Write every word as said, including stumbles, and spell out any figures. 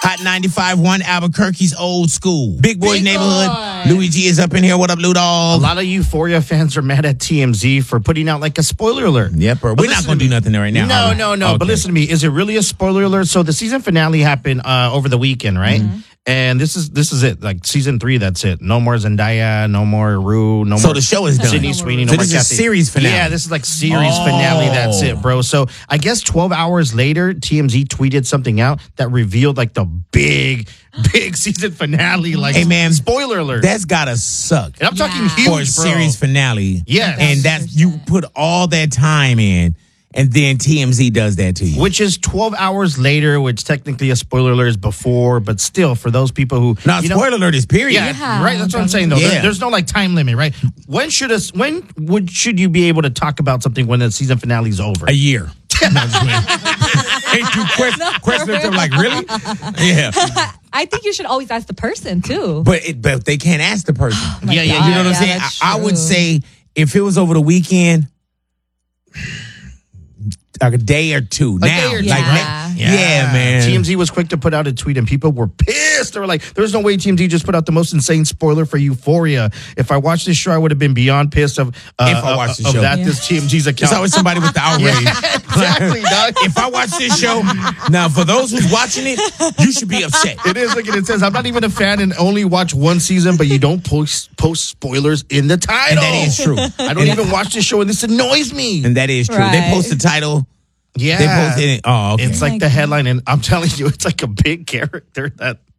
Hot ninety-five point one Albuquerque's old school. Big Boy's Big neighborhood. Boy. Louis G is up in here. What up, Lou A Dog? lot of Euphoria fans are mad at T M Z for putting out like a spoiler alert. Yep, or But we're not listen going to to do me. nothing right now. No, are we? no, no. Okay. But listen to me. Is it really a spoiler alert? So the season finale happened uh, over the weekend, right? Mm-hmm. And this is this is it. Like season three, that's it. No more Zendaya, no more Rue, no So more. the show is done. Sydney Sweeney, no So more this is Kathy. series finale. Yeah, this is like series Oh. finale. That's it, bro. So I guess twelve hours later, T M Z tweeted something out that revealed like the big, big season finale. Like, Hey, man, spoiler alert. That's gotta suck. and I'm talking Yeah. huge, For a bro. series finale. Yes. And that's, you put all that time in, and then T M Z does that to you. Which is twelve hours later, which technically a spoiler alert is before, but still, for those people who Now, you know- spoiler alert is period. Yeah, Yeah, right. That's what I'm saying, though. Yeah. There- there's no like time limit, right? When should us? When would should you be able to talk about something when the season finale is over? A year. No, I'm just kidding. Ain't you question, question them like, really? Yeah. I think you should always ask the person too. But it, but they can't ask the person. yeah, yeah, You yeah. know what I'm Yeah, saying? that's I, I would true. say if it was over the weekend, like a day or two. now, day or two, like, right? yeah. yeah, man. T M Z was quick to put out a tweet, and people were pissed. They were like, "There's no way T M Z just put out the most insane spoiler for Euphoria. If I watched this show, I would have been beyond pissed of uh, If I of- watched the of show. that. Yeah. This T M Z's account. It's always somebody with the outrage. exactly, dog. If I watch this show, now for those who's watching it, you should be upset. It is like it says. I'm not even a fan and only watch one season, but you don't post post spoilers in the title. And that is true. I don't even watch this show, and this annoys me. And that is true. They Right. post the title. Yeah, They posted it. Oh, okay. it's like my the headline, and I'm telling you, it's like a big character that